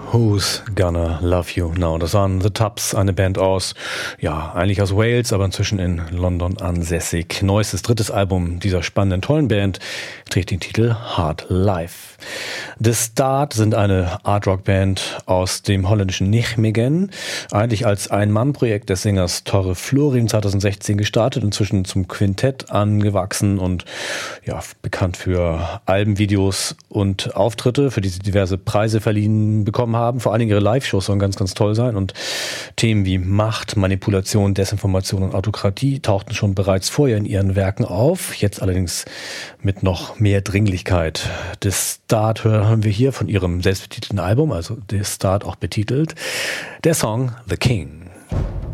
Who's Gonna Love You Now? Das waren The Tubbs, eine Band aus, eigentlich aus Wales, aber inzwischen in London ansässig. Neuestes, drittes Album dieser spannenden, tollen Band trägt den Titel Hard Life. The Start sind eine Art-Rock-Band aus dem holländischen Nijmegen, eigentlich als Ein-Mann-Projekt des Sängers Torre Florin 2016 gestartet, inzwischen zum Quintett angewachsen und bekannt für Albenvideos und Auftritte, für die sie diverse Preise verliehen bekommen haben. Vor allen Dingen ihre Live-Shows sollen ganz, ganz toll sein und Themen wie Macht, Manipulation, Desinformation und Autokratie tauchten schon bereits vorher in ihren Werken auf, jetzt allerdings mit noch mehr Dringlichkeit. The Start hören wir hier von ihrem selbstbetitelten Album, also The Start auch betitelt, der Song The King.